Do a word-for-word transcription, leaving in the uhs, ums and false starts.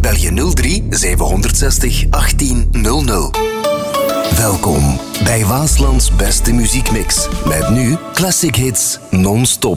Bel je nul drie zevenhonderdzestig achttienhonderd. Welkom bij Waaslands beste muziekmix. Met nu classic hits non-stop.